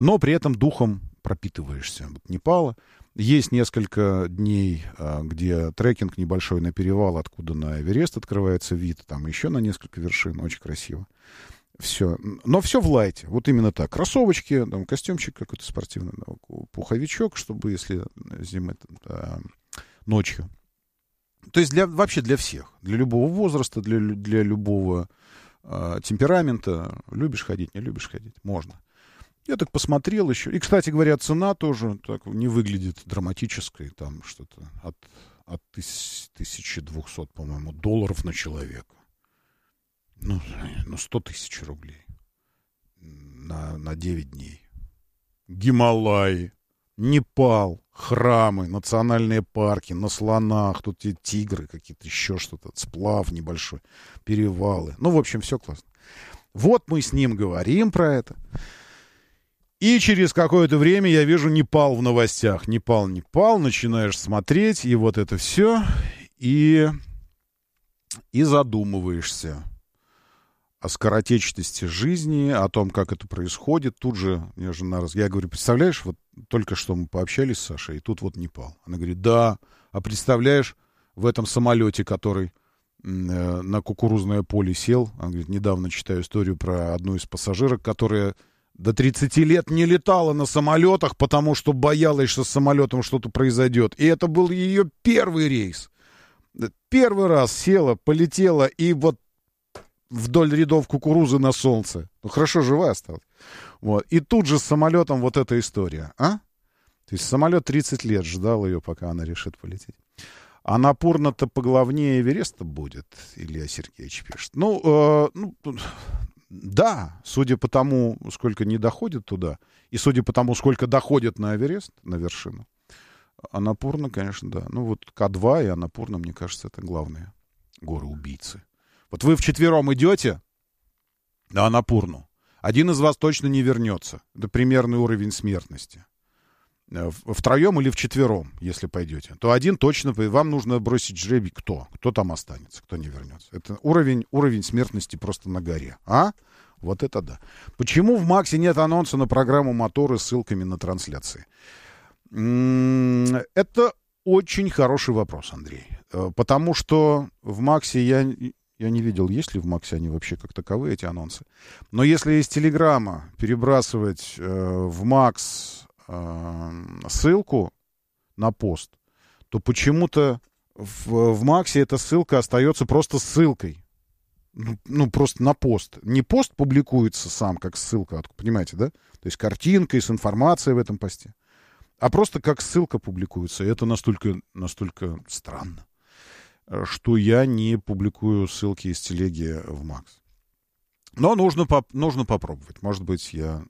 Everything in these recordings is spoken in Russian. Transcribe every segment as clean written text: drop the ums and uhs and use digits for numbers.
но при этом духом пропитываешься. Вот Непала. Есть несколько дней, где трекинг небольшой на перевал, откуда на Эверест открывается вид. Там еще на несколько вершин. Очень красиво. Все. Но все в лайте. Вот именно так. Кроссовочки, там, костюмчик какой-то спортивный, пуховичок, чтобы, если зимой, ночью. То есть вообще для всех. Для любого возраста, для любого темперамента. Любишь ходить, не любишь ходить. Можно. Я так посмотрел еще. И, кстати говоря, цена тоже так не выглядит драматической. Там что-то от 1200, по-моему, долларов на человека. Ну 100 тысяч рублей на 9 дней. Гималаи, Непал, храмы, национальные парки, на слонах, тут и тигры какие-то, еще что-то, сплав небольшой, перевалы. Ну, в общем, все классно. Вот мы с ним говорим про это. И через какое-то время я вижу Непал в новостях. Непал, начинаешь смотреть, и вот это все, и задумываешься о скоротечности жизни, о том, как это происходит. Тут же, я говорю, представляешь, вот только что мы пообщались с Сашей, и тут вот Непал. Она говорит, да, а представляешь, в этом самолете, который на кукурузное поле сел, она говорит, недавно читаю историю про одну из пассажирок, которая до 30 лет не летала на самолетах, потому что боялась, что с самолетом что-то произойдет. И это был ее первый рейс. Первый раз села, полетела, и вот вдоль рядов кукурузы на солнце. Ну, хорошо, живая осталась. Вот. И тут же с самолетом вот эта история. То есть самолет 30 лет ждал ее, пока она решит полететь. А Напурна-то поглавнее Эвереста будет, Илья Сергеевич пишет. Да, судя по тому, сколько не доходит туда, и судя по тому, сколько доходит на Эверест, на вершину, Анапурна, конечно, да. Ну, вот К2 и Анапурна, мне кажется, это главные горы-убийцы. Вот вы вчетвером идете на Анапурну, один из вас точно не вернется. Это примерный уровень смертности. Втроем или вчетвером, если пойдете, то один точно, вам нужно бросить жребий, кто там останется, кто не вернется. Это уровень смертности просто на горе. Вот это да. Почему в Максе нет анонса на программу «Моторы» с ссылками на трансляции? Это очень хороший вопрос, Андрей. Потому что в Максе я не видел, есть ли в Максе они вообще как таковые, эти анонсы. Но если из Телеграма перебрасывать в Макс ссылку на пост, то почему-то в Максе эта ссылка остается просто ссылкой. Ну, просто на пост. Не пост публикуется сам, как ссылка, понимаете, да? То есть картинкой с информацией в этом посте. А просто как ссылка публикуется. И это настолько странно, что я не публикую ссылки из телеги в Макс. Но нужно попробовать. Может быть, я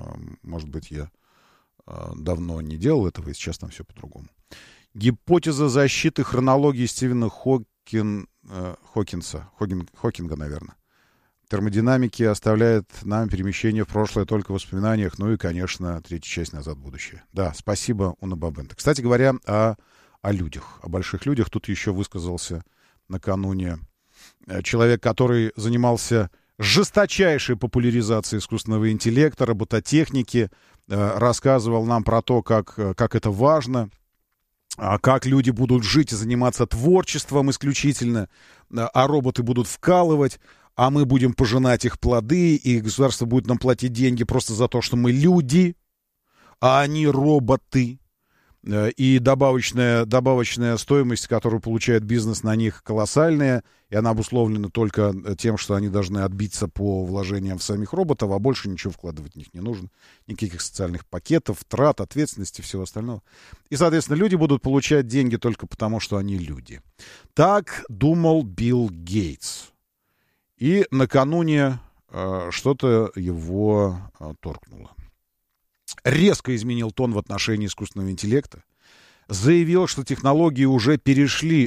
давно не делал этого, и сейчас там все по-другому. Гипотеза защиты хронологии Стивена Хокинга, наверное. Термодинамики оставляет нам перемещение в прошлое только в воспоминаниях. Ну и, конечно, третья часть «Назад в будущее». Да, спасибо, Уна Бабенко. Кстати говоря, о людях, о больших людях. Тут еще высказался накануне человек, который занимался жесточайшей популяризацией искусственного интеллекта, робототехники, рассказывал нам про то, как это важно, как люди будут жить и заниматься творчеством исключительно, а роботы будут вкалывать, а мы будем пожинать их плоды, и государство будет нам платить деньги просто за то, что мы люди, а они роботы. И добавочная стоимость, которую получает бизнес на них, колоссальная, и она обусловлена только тем, что они должны отбиться по вложениям в самих роботов, а больше ничего вкладывать в них не нужно. Никаких социальных пакетов, трат, ответственности, всего остального. И, соответственно, люди будут получать деньги только потому, что они люди. Так думал Билл Гейтс. И накануне что-то его торкнуло. Резко изменил тон в отношении искусственного интеллекта, заявил, что технологии уже перешли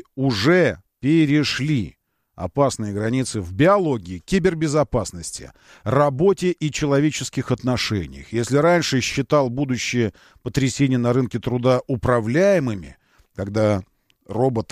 опасные границы в биологии, кибербезопасности, работе и человеческих отношениях. Если раньше считал будущее потрясения на рынке труда управляемыми, когда роботы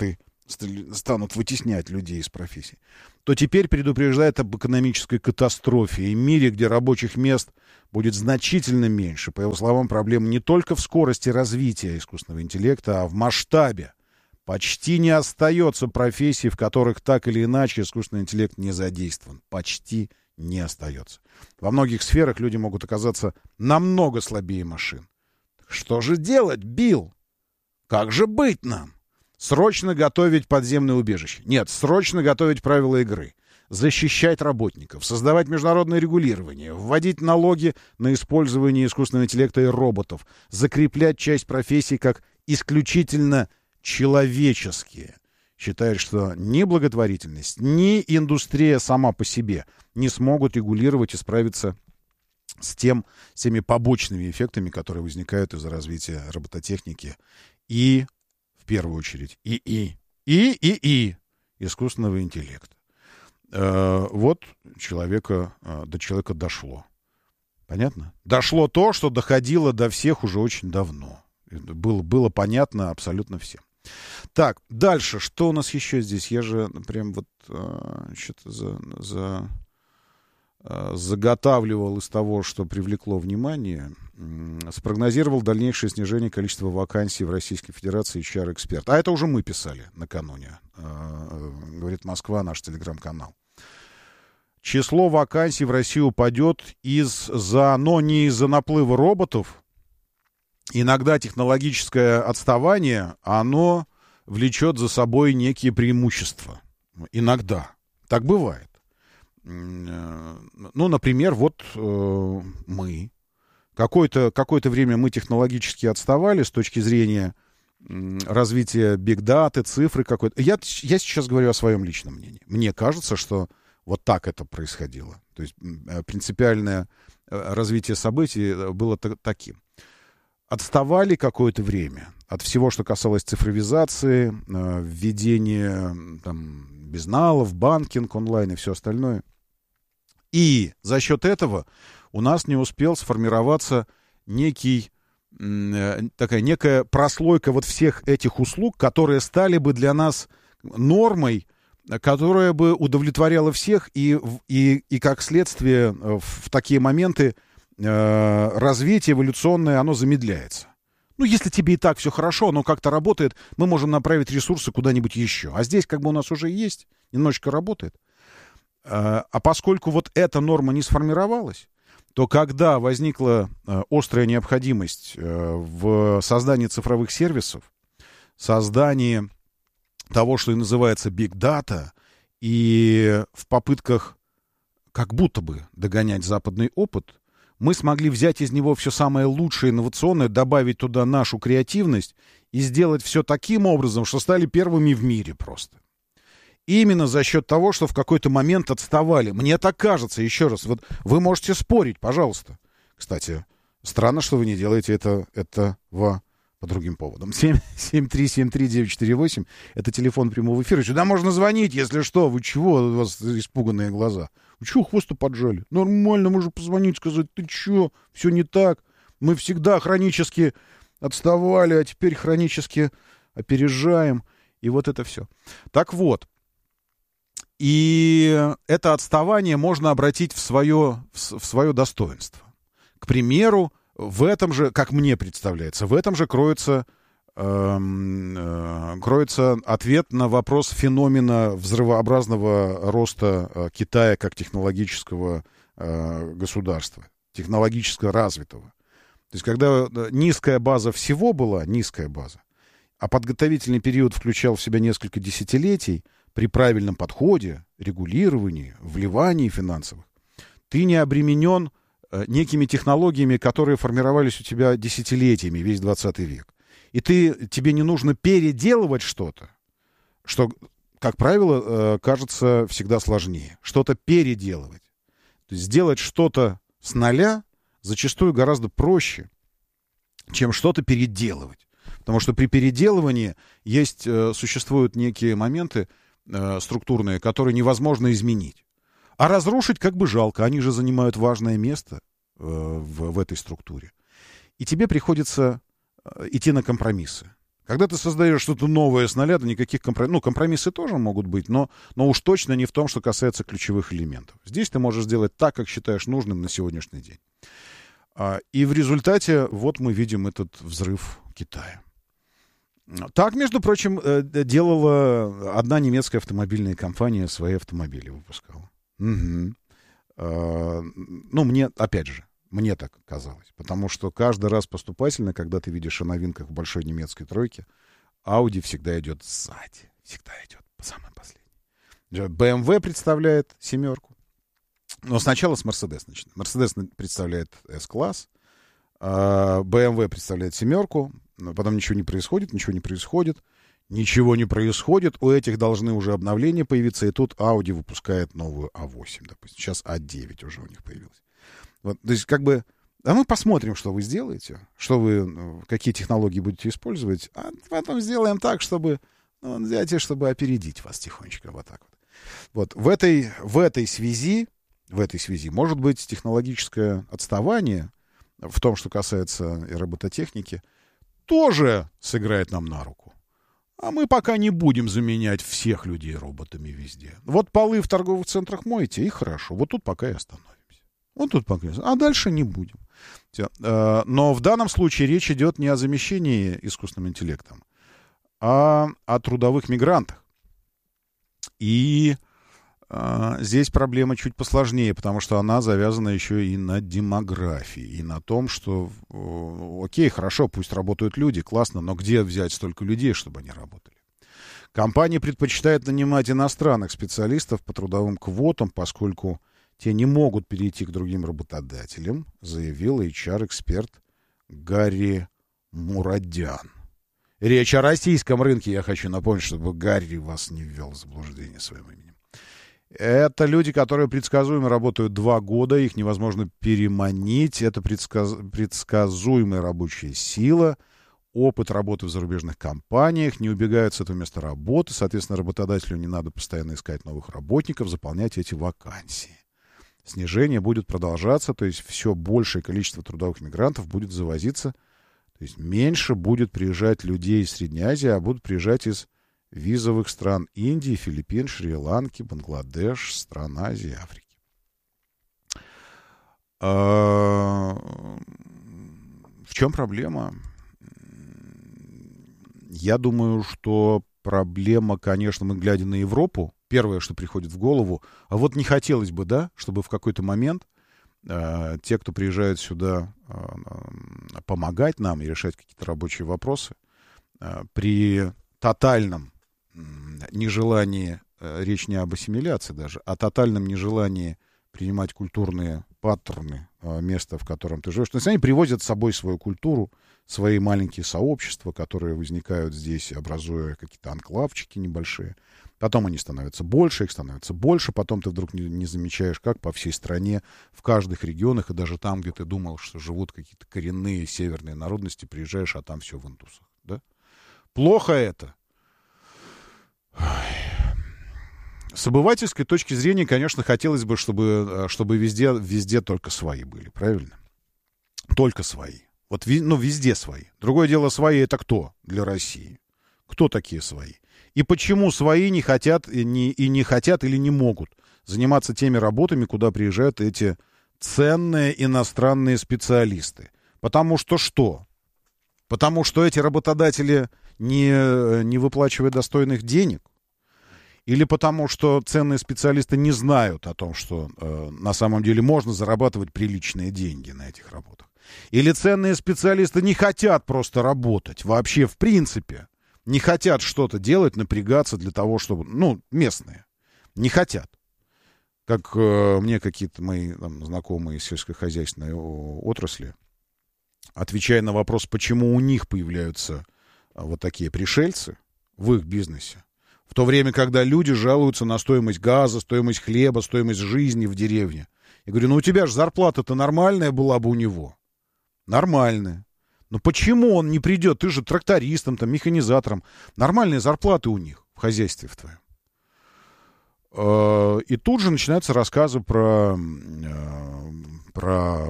станут вытеснять людей из профессий, то теперь предупреждает об экономической катастрофе и мире, где рабочих мест будет значительно меньше. По его словам, проблема не только в скорости развития искусственного интеллекта, а в масштабе. Почти не остается профессий, в которых так или иначе искусственный интеллект не задействован. Почти не остается. Во многих сферах люди могут оказаться намного слабее машин. Что же делать, Билл? Как же быть нам? Срочно готовить подземное убежище. Нет, срочно готовить правила игры. Защищать работников, создавать международное регулирование, вводить налоги на использование искусственного интеллекта и роботов, закреплять часть профессий как исключительно человеческие. Считает, что ни благотворительность, ни индустрия сама по себе не смогут регулировать и справиться с теми побочными эффектами, которые возникают из-за развития робототехники и, в первую очередь, искусственного интеллекта. Вот до человека дошло. Понятно? Дошло то, что доходило до всех уже очень давно. Было понятно абсолютно всем. Так, дальше. Что у нас еще здесь? Я же прям вот что-то заготавливал из того, что привлекло внимание. Спрогнозировал дальнейшее снижение количества вакансий в Российской Федерации HR-эксперт. А это уже мы писали накануне. Говорит Москва, наш телеграм-канал. Число вакансий в России упадет но не из-за наплыва роботов. Иногда технологическое отставание, оно влечет за собой некие преимущества. Иногда. Так бывает. Ну, например, вот мы. Какое-то время мы технологически отставали с точки зрения развития биг-даты, цифры какой-то. Я сейчас говорю о своем личном мнении. Мне кажется, что вот так это происходило. То есть принципиальное развитие событий было таким. Отставали какое-то время от всего, что касалось цифровизации, введения безналов, банкинг, онлайн и все остальное. И за счет этого у нас не успел сформироваться некая прослойка вот всех этих услуг, которые стали бы для нас нормой, которая бы удовлетворяла всех, и как следствие в такие моменты развитие эволюционное, оно замедляется. Ну, если тебе и так все хорошо, оно как-то работает, мы можем направить ресурсы куда-нибудь еще. А здесь как бы у нас уже есть, немножечко работает. А поскольку вот эта норма не сформировалась, то когда возникла острая необходимость в создании цифровых сервисов, создании того, что и называется Big Data, и в попытках как будто бы догонять западный опыт, мы смогли взять из него все самое лучшее, инновационное, добавить туда нашу креативность и сделать все таким образом, что стали первыми в мире просто. Именно за счет того, что в какой-то момент отставали. Мне так кажется, еще раз. Вот вы можете спорить, пожалуйста. Кстати, странно, что вы не делаете этого по другим поводам. 7373948 это телефон прямого эфира. Сюда можно звонить, если что. Вы чего? У вас испуганные глаза. Вы чего хвосту поджали? Нормально, можно позвонить, сказать, ты чё? Все не так. Мы всегда хронически отставали, а теперь хронически опережаем. И вот это все. Так вот. И это отставание можно обратить в свое достоинство. К примеру, в этом же, как мне представляется, в этом же кроется ответ на вопрос феномена взрывообразного роста Китая как технологического государства, технологически развитого. То есть, когда низкая база всего была, низкая база, а подготовительный период включал в себя несколько десятилетий, при правильном подходе, регулировании, вливании финансовых, ты не обременен некими технологиями, которые формировались у тебя десятилетиями, весь 20 век. И тебе не нужно переделывать что-то, что, как правило, кажется всегда сложнее. Что-то переделывать. То есть сделать что-то с нуля зачастую гораздо проще, чем что-то переделывать. Потому что при переделывании существуют некие моменты структурные, которые невозможно изменить. А разрушить как бы жалко. Они же занимают важное место в этой структуре. И тебе приходится идти на компромиссы. Когда ты создаешь что-то новое с нуля, то никаких компромиссов... Ну, компромиссы тоже могут быть, но уж точно не в том, что касается ключевых элементов. Здесь ты можешь сделать так, как считаешь нужным на сегодняшний день. И в результате вот мы видим этот взрыв Китая. Так, между прочим, делала одна немецкая автомобильная компания, свои автомобили выпускала. Угу. Ну, мне, опять же, мне так казалось. Потому что каждый раз поступательно, когда ты видишь о новинках в большой немецкой тройке, Audi всегда идет сзади. Всегда идет по самой последней. BMW представляет семерку. Но сначала с Mercedes начинает. Mercedes представляет S-класс, BMW представляет семерку, потом ничего не происходит. Ничего не происходит, у этих должны уже обновления появиться, и тут Audi выпускает новую А8, допустим. Сейчас А9 уже у них появилась. Вот, то есть, как бы, а мы посмотрим, что вы сделаете, какие технологии будете использовать, а потом сделаем так, чтобы, взять и чтобы опередить вас тихонечко, вот так вот. Вот, в этой связи может быть технологическое отставание в том, что касается робототехники, тоже сыграет нам на руку. А мы пока не будем заменять всех людей роботами везде. Вот полы в торговых центрах моете, и хорошо. Вот тут пока и остановимся. А дальше не будем. Но в данном случае речь идет не о замещении искусственным интеллектом, а о трудовых мигрантах. И здесь проблема чуть посложнее, потому что она завязана еще и на демографии, и на том, что, окей, хорошо, пусть работают люди, классно, но где взять столько людей, чтобы они работали? Компании предпочитают нанимать иностранных специалистов по трудовым квотам, поскольку те не могут перейти к другим работодателям, заявил HR-эксперт Гарри Мурадян. Речь о российском рынке, я хочу напомнить, чтобы Гарри вас не ввел в заблуждение своим именем. Это люди, которые предсказуемо работают 2 года, их невозможно переманить. Это предсказуемая рабочая сила, опыт работы в зарубежных компаниях, не убегают с этого места работы. Соответственно, работодателю не надо постоянно искать новых работников, заполнять эти вакансии. Снижение будет продолжаться, то есть все большее количество трудовых мигрантов будет завозиться. То есть меньше будет приезжать людей из Средней Азии, а будут приезжать из визовых стран Индии, Филиппин, Шри-Ланки, Бангладеш, стран Азии, Африки. В чем проблема? Я думаю, что проблема, конечно, мы глядя на Европу, первое, что приходит в голову, а вот не хотелось бы, да, чтобы в какой-то момент те, кто приезжает сюда помогать нам и решать какие-то рабочие вопросы, при тотальном нежелании, речь не об ассимиляции даже, а тотальном нежелании принимать культурные паттерны места, в котором ты живешь. То есть они привозят с собой свою культуру, свои маленькие сообщества, которые возникают здесь, образуя какие-то анклавчики небольшие. Потом они становятся больше, их становится больше. Потом ты вдруг не замечаешь, как по всей стране, в каждых регионах, и даже там, где ты думал, что живут какие-то коренные северные народности, приезжаешь, а там все в индусах. Да? Плохо это. С обывательской точки зрения, конечно, хотелось бы, чтобы везде только свои были, правильно? Только свои. Вот, везде свои. Другое дело, свои — это кто для России? Кто такие свои? И почему свои не хотят не хотят или не могут заниматься теми работами, куда приезжают эти ценные иностранные специалисты? Потому что что? Потому что эти работодатели не выплачивают достойных денег? Или потому что ценные специалисты не знают о том, что на самом деле можно зарабатывать приличные деньги на этих работах? Или ценные специалисты не хотят просто работать вообще в принципе? Не хотят что-то делать, напрягаться для того, чтобы... местные. Не хотят. Как мне какие-то мои знакомые из сельскохозяйственной отрасли, отвечая на вопрос, почему у них появляются вот такие пришельцы в их бизнесе, в то время, когда люди жалуются на стоимость газа, стоимость хлеба, стоимость жизни в деревне. Я говорю, у тебя же зарплата-то нормальная была бы у него. Нормальная. Но почему он не придет? Ты же трактористом, механизатором. Нормальные зарплаты у них в хозяйстве в твоем. И тут же начинаются рассказы про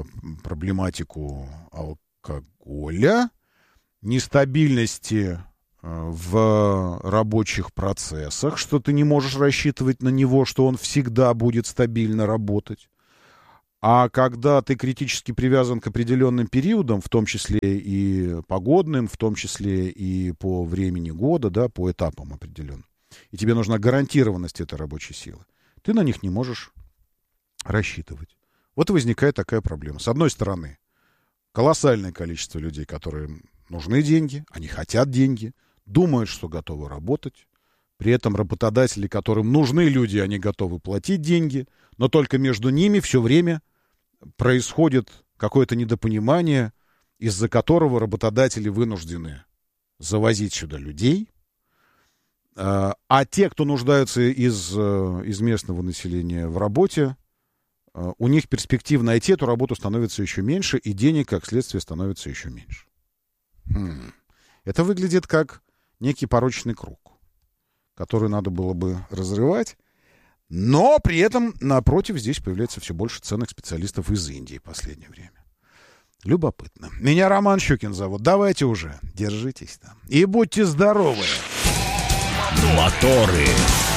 проблематику алкоголя, нестабильности в рабочих процессах, что ты не можешь рассчитывать на него, что он всегда будет стабильно работать. А когда ты критически привязан к определенным периодам, в том числе и погодным, в том числе и по времени года, да, по этапам определенным, и тебе нужна гарантированность этой рабочей силы, ты на них не можешь рассчитывать. Вот и возникает такая проблема. С одной стороны, колоссальное количество людей, которым нужны деньги, они хотят деньги, думают, что готовы работать. При этом работодатели, которым нужны люди, они готовы платить деньги, но только между ними все время происходит какое-то недопонимание, из-за которого работодатели вынуждены завозить сюда людей, а те, кто нуждаются из местного населения в работе, у них перспектив найти эту работу становится еще меньше, и денег, как следствие, становится еще меньше. Это выглядит как некий порочный круг, который надо было бы разрывать, но при этом, напротив, здесь появляется все больше ценных специалистов из Индии в последнее время. Любопытно. Меня Роман Щукин зовут. Давайте уже, держитесь там. И будьте здоровы. Моторы.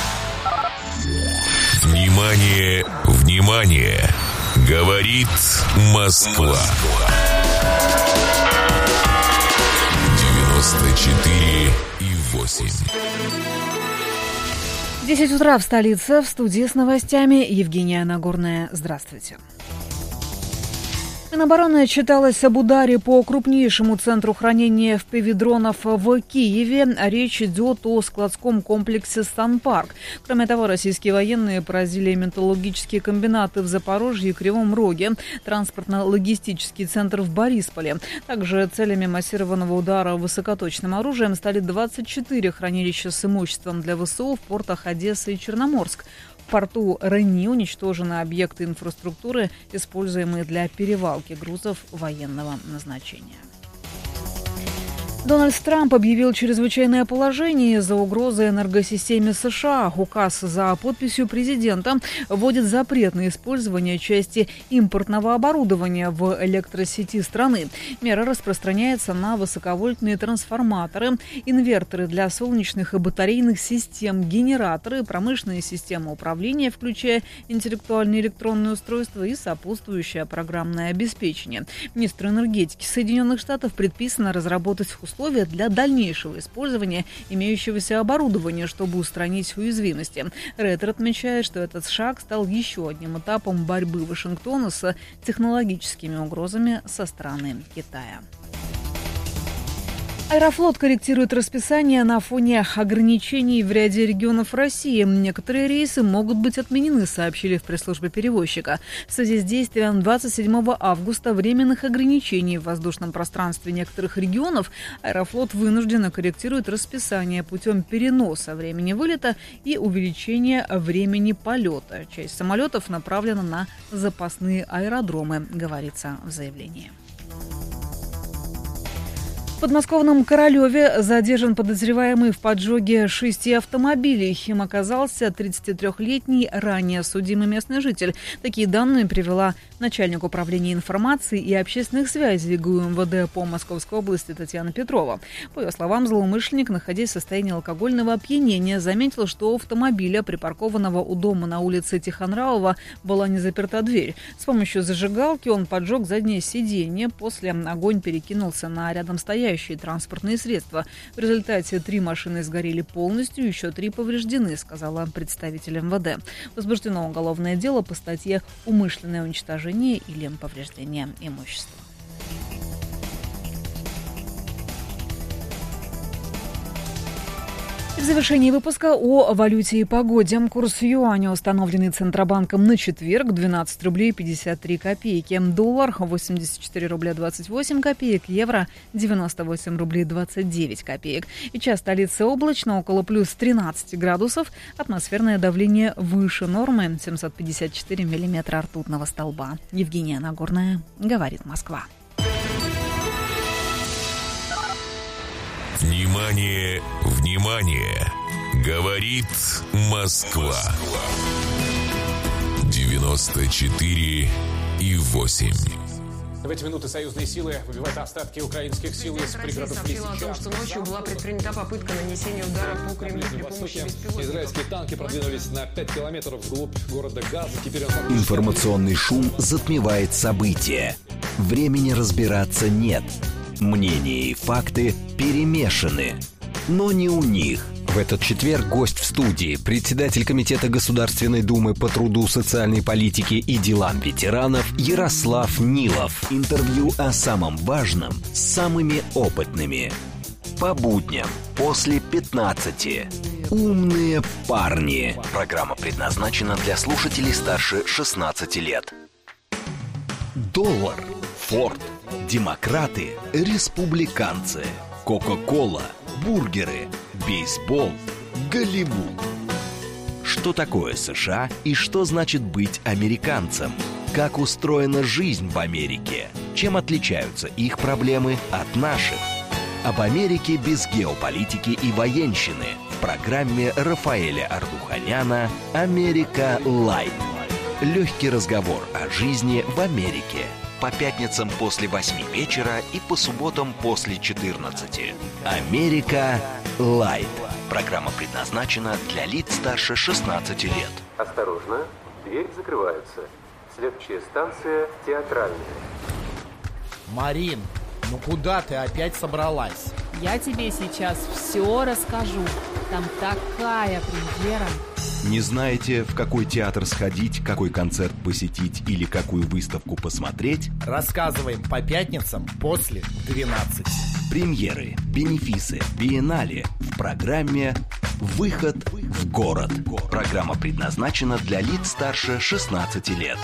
Внимание, внимание! Говорит Москва. 94,8. 10 утра в столице. В студии с новостями Евгения Нагорная. Здравствуйте. Минобороны отчиталась об ударе по крупнейшему центру хранения ФПВ-дронов в Киеве. Речь идет о складском комплексе «Станпарк». Кроме того, российские военные поразили металлургические комбинаты в Запорожье и Кривом Роге, транспортно-логистический центр в Борисполе. Также целями массированного удара высокоточным оружием стали 24 хранилища с имуществом для ВСУ в портах Одессы и Черноморск. В порту Рени уничтожены объекты инфраструктуры, используемые для перевалки грузов военного назначения. Дональд Трамп объявил чрезвычайное положение из-за угрозы энергосистеме США. Указ за подписью президента вводит запрет на использование части импортного оборудования в электросети страны. Мера распространяется на высоковольтные трансформаторы, инверторы для солнечных и батарейных систем, генераторы, промышленные системы управления, включая интеллектуальные электронные устройства и сопутствующее программное обеспечение. Министру энергетики Соединенных Штатов предписано разработать условия для дальнейшего использования имеющегося оборудования, чтобы устранить уязвимости. Рейтер отмечает, что этот шаг стал еще одним этапом борьбы Вашингтона с технологическими угрозами со стороны Китая. Аэрофлот корректирует расписание на фоне ограничений в ряде регионов России. Некоторые рейсы могут быть отменены, сообщили в пресс-службе перевозчика. В связи с действием 27 августа временных ограничений в воздушном пространстве некоторых регионов Аэрофлот вынужденно корректирует расписание путем переноса времени вылета и увеличения времени полета. Часть самолетов направлена на запасные аэродромы, говорится в заявлении. В подмосковном Королеве задержан подозреваемый в поджоге 6 автомобилей. Им оказался 33-летний ранее судимый местный житель. Такие данные привела начальник управления информации и общественных связей ГУ МВД по Московской области Татьяна Петрова. По ее словам, злоумышленник, находясь в состоянии алкогольного опьянения, заметил, что у автомобиля, припаркованного у дома на улице Тихонравова, была не заперта дверь. С помощью зажигалки он поджег заднее сиденье. После огонь перекинулся на рядом стоящие транспортные средства. В результате 3 машины сгорели полностью, еще 3 повреждены, сказала представитель МВД. Возбуждено уголовное дело по статье «Умышленное уничтожение или повреждение имущества». В завершении выпуска о валюте и погоде. Курс юаня, установленный Центробанком на четверг, 12 рублей 53 копейки. Доллар 84 рубля 28 копеек. Евро 98 рублей 29 копеек. Сейчас столица облачно, около плюс 13 градусов. Атмосферное давление выше нормы, 754 миллиметра ртутного столба. Евгения Нагорная, говорит Москва. Внимание, внимание! Говорит Москва. 94,8. В эти минуты союзные силы выбивают остатки украинских сил из пригородов Лисичанска. сообщила о том, что ночью была предпринята попытка нанесения удара по Кремлю при помощи беспилотников. Израильские танки продвинулись на 5 километров вглубь города Газа. Теперь Информационный шум затмевает события. Времени разбираться нет. Мнения и факты перемешаны. Но не у них. В этот четверг гость в студии, председатель Комитета Государственной Думы по труду, социальной политике и делам ветеранов Ярослав Нилов. Интервью о самом важном с самыми опытными. По будням после 15. Умные парни. Программа предназначена для слушателей старше 16 лет. Доллар, Форд, демократы, республиканцы, Кока-кола, бургеры, бейсбол, Голливуд. Что такое США и что значит быть американцем? Как устроена жизнь в Америке? Чем отличаются их проблемы от наших? Об Америке без геополитики и военщины в программе Рафаэля Ардуханяна «Америка Лайт». Легкий разговор о жизни в Америке. По пятницам после 8 вечера и по субботам после 14. «Америка Лайт». Программа предназначена для лиц старше 16 лет. Осторожно, двери закрываются. Следующая станция Театральная. Марин, ну куда ты опять собралась? Я тебе сейчас все расскажу. Там такая премьера. Не знаете, в какой театр сходить, какой концерт посетить или какую выставку посмотреть? Рассказываем по пятницам после 12. Премьеры, бенефисы, биеннале в программе «Выход в город». Программа предназначена для лиц старше 16 лет.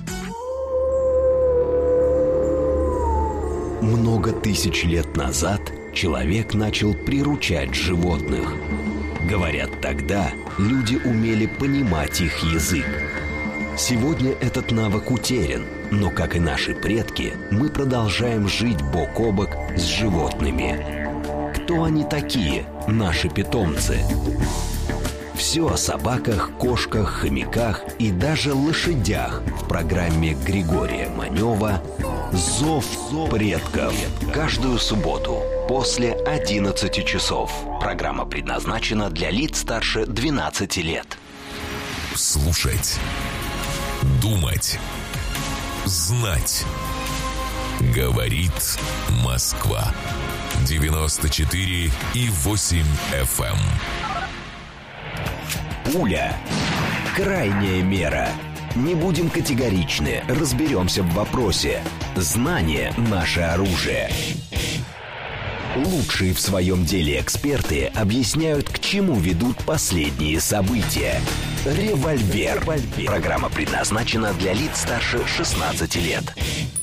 Много тысяч лет назад человек начал приручать животных. Говорят, тогда люди умели понимать их язык. Сегодня этот навык утерян, но, как и наши предки, мы продолжаем жить бок о бок с животными. Кто они такие, наши питомцы? Все о собаках, кошках, хомяках и даже лошадях в программе Григория Манева «Зов предков». Каждую субботу после 11 часов. Программа предназначена для лиц старше 12 лет. Слушать, думать, знать. Говорит Москва. 94,8 FM. Пуля. Крайняя мера. Не будем категоричны, разберемся в вопросе. Знание – наше оружие. Лучшие в своем деле эксперты объясняют, к чему ведут последние события. «Револьвер». Программа предназначена для лиц старше 16 лет.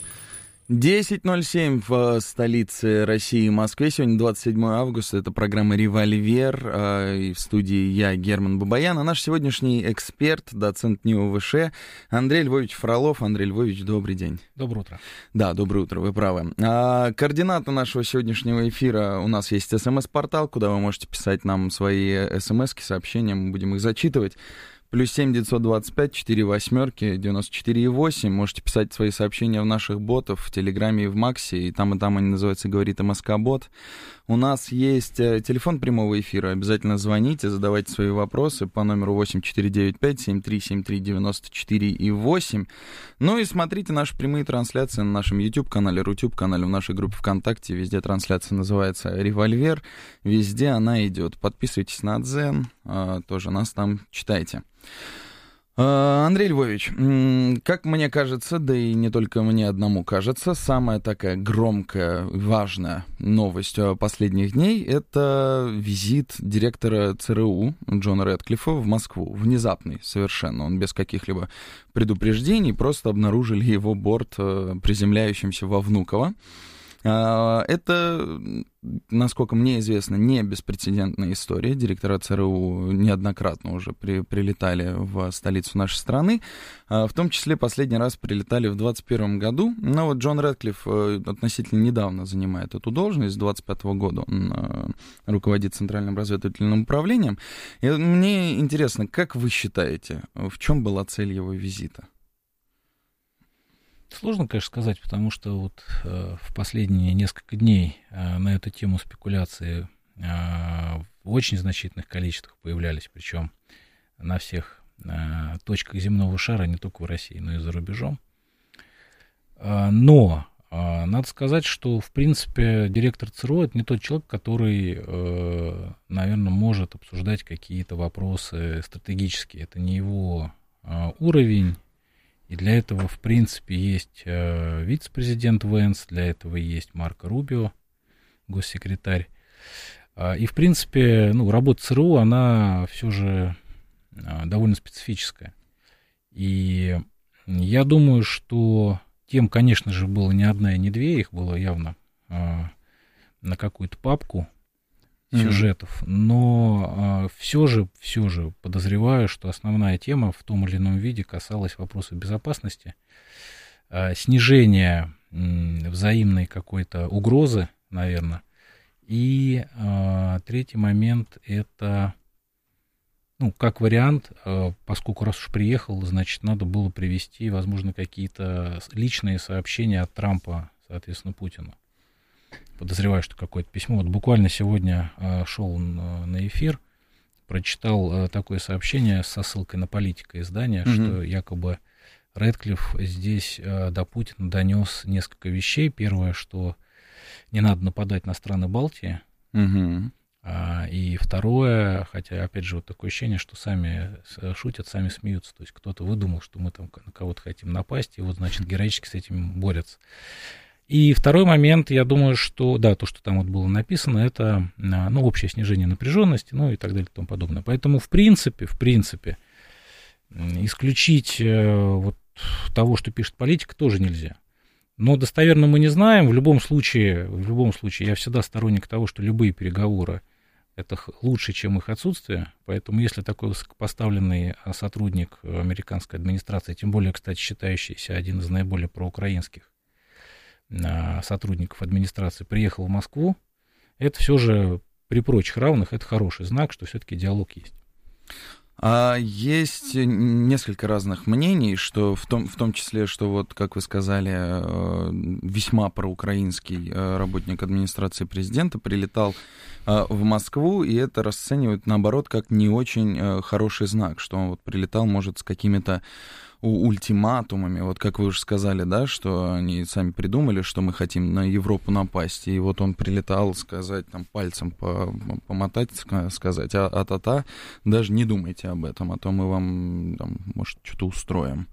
10:07 в столице России, Москве. Сегодня 27 августа. Это программа «Револьвер». И в студии я, Герман Бабаян. А наш сегодняшний эксперт, доцент НИУ ВШ Андрей Львович Фролов. Андрей Львович, добрый день. Доброе утро. Да, доброе утро, вы правы. Координаты нашего сегодняшнего эфира. У нас есть СМС-портал, куда вы можете писать нам свои СМСки, сообщения. Мы будем их зачитывать. +7 925 48 94 8. Можете писать свои сообщения в наших ботах, в Телеграме и в Максе, и там они называются «Говорит МСК-бот». У нас есть телефон прямого эфира, обязательно звоните, задавайте свои вопросы по номеру 8495-7373-94 8. Ну и смотрите наши прямые трансляции на нашем YouTube-канале, Рутюб-канале, в нашей группе ВКонтакте, везде трансляция называется «Револьвер», везде она идет. Подписывайтесь на Дзен, тоже нас там читайте. Андрей Львович, как мне кажется, да и не только мне одному кажется, самая такая громкая, важная новость последних дней — это визит директора ЦРУ Джона Рэдклиффа в Москву. Внезапный совершенно, он без каких-либо предупреждений, просто обнаружили его борт приземляющимся во Внуково. Это, насколько мне известно, не беспрецедентная история. Директора ЦРУ неоднократно уже прилетали в столицу нашей страны. В том числе последний раз прилетали в 2021 году. Но вот Джон Рэдклифф относительно недавно занимает эту должность. С 2025 года он руководит Центральным разведывательным управлением. И мне интересно, как вы считаете, в чем была цель его визита? Сложно, конечно, сказать, потому что вот в последние несколько дней на эту тему спекуляции в очень значительных количествах появлялись, причем на всех точках земного шара, не только в России, но и за рубежом. Но надо сказать, что, в принципе, директор ЦРУ — это не тот человек, который, наверное, может обсуждать какие-то вопросы стратегические. Это не его уровень. И для этого, в принципе, есть вице-президент Вэнс, для этого есть Марко Рубио, госсекретарь. И, в принципе, работа ЦРУ, она все же довольно специфическая. И я думаю, что тем, конечно же, было не одна и не две, их было явно на какую-то папку сюжетов, но все же подозреваю, что основная тема в том или ином виде касалась вопросов безопасности, снижения взаимной какой-то угрозы, наверное, и третий момент — это, как вариант, поскольку раз уж приехал, значит, надо было привести, возможно, какие-то личные сообщения от Трампа, соответственно, Путину. Подозреваю, что какое-то письмо. Вот буквально сегодня шел на эфир, прочитал такое сообщение со ссылкой на Политика издания, что якобы Рэдклифф здесь до Путина донес несколько вещей. Первое, что не надо нападать на страны Балтии. И второе, хотя, опять же, вот такое ощущение, что сами шутят, сами смеются. То есть кто-то выдумал, что мы там на кого-то хотим напасть, и вот, значит, героически с этим борются. И второй момент, я думаю, что, да, то, что там вот было написано, это, общее снижение напряженности, и так далее, и тому подобное. Поэтому, в принципе, исключить вот того, что пишет Политика, тоже нельзя. Но достоверно мы не знаем. В любом случае, я всегда сторонник того, что любые переговоры — это лучше, чем их отсутствие. Поэтому, если такой высокопоставленный сотрудник американской администрации, тем более, кстати, считающийся один из наиболее проукраинских сотрудников администрации, приехал в Москву, это все же при прочих равных, это хороший знак, что все-таки диалог есть. Есть несколько разных мнений, что в том числе, что вот, как вы сказали, весьма проукраинский работник администрации президента прилетал в Москву, и это расценивают, наоборот, как не очень хороший знак, что он вот прилетал, может, с какими-то ультиматумами, вот как вы уже сказали, да, что они сами придумали, что мы хотим на Европу напасть, и вот он прилетал сказать, там, пальцем помотать, сказать, а-та-та, даже не думайте об этом, а то мы вам, там, может, что-то устроим.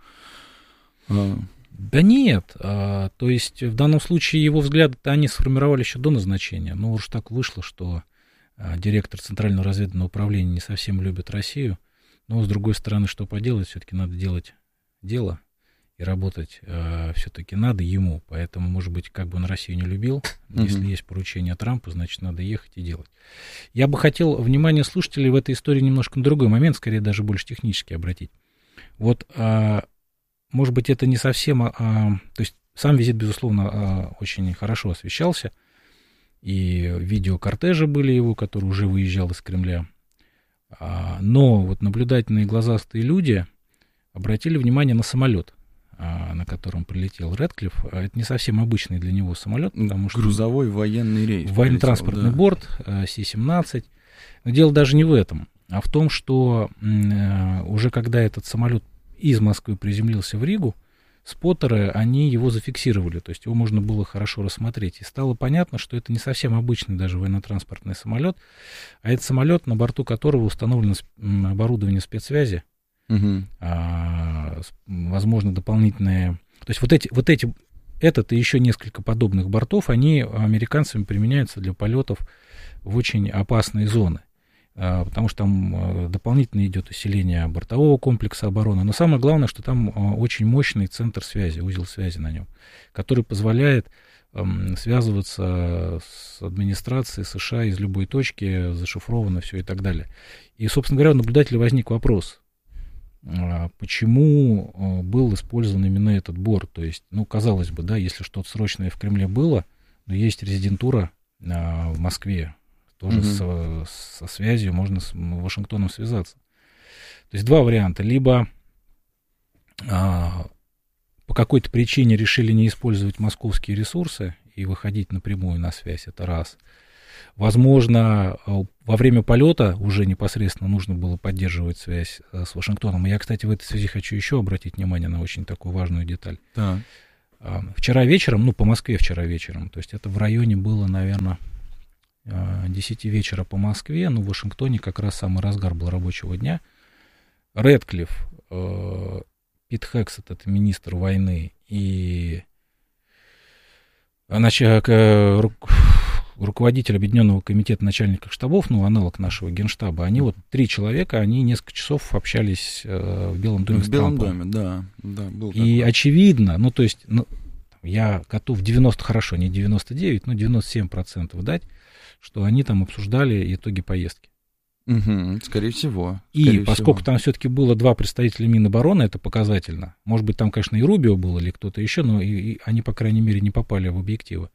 Да нет, то есть в данном случае его взгляды-то они сформировали еще до назначения, но уж так вышло, что директор Центрального разведывательного управления не совсем любит Россию, но с другой стороны, что поделать, все-таки надо делать дело, и работать все-таки надо ему, поэтому, может быть, как бы он Россию не любил, если есть поручение Трампа, значит, надо ехать и делать. Я бы хотел внимание слушателей в этой истории немножко на другой момент, скорее даже больше технически обратить. Вот, может быть, это не совсем, то есть сам визит, безусловно, очень хорошо освещался, и видеокортежи были его, который уже выезжал из Кремля, но вот наблюдательные глазастые люди обратили внимание на самолет, на котором прилетел Рэдклифф. Это не совсем обычный для него самолет, потому что... Грузовой военный рейс. Военно-транспортный борт, Си-17. Но дело даже не в этом, а в том, что уже когда этот самолет из Москвы приземлился в Ригу, споттеры, они его зафиксировали, то есть его можно было хорошо рассмотреть. И стало понятно, что это не совсем обычный даже военно-транспортный самолет, а это самолет, на борту которого установлено оборудование спецсвязи, возможно, дополнительные... То есть вот эти, этот и еще несколько подобных бортов, они американцами применяются для полетов в очень опасные зоны, потому что там дополнительно идет усиление бортового комплекса обороны. Но самое главное, что там очень мощный центр связи, узел связи на нем, который позволяет связываться с администрацией США из любой точки, зашифровано все и так далее. И, собственно говоря, у наблюдателя возник вопрос, почему был использован именно этот борт. То есть, казалось бы, да, если что-то срочное в Кремле было, но есть резидентура в Москве, тоже со связью можно с Вашингтоном связаться. То есть два варианта. Либо по какой-то причине решили не использовать московские ресурсы и выходить напрямую на связь, это раз. Возможно, во время полета уже непосредственно нужно было поддерживать связь с Вашингтоном. И я, кстати, в этой связи хочу еще обратить внимание на очень такую важную деталь. Да. Вчера вечером, по Москве вчера вечером, то есть это в районе было, наверное, 10 вечера по Москве, в Вашингтоне как раз самый разгар был рабочего дня. Рэдклифф, Пит Хексет, это министр войны, и руководитель Объединенного комитета начальников штабов, аналог нашего генштаба, они 3 человека, они несколько часов общались в Белом доме с Трампом. В Белом доме, да, был и такой. Очевидно, я готов 90, хорошо, не 99, 97% дать, что они там обсуждали итоги поездки. Скорее всего. И поскольку там все-таки было 2 представителя Минобороны, это показательно. Может быть, там, конечно, и Рубио был, или кто-то еще, но и они, по крайней мере, не попали в объективы.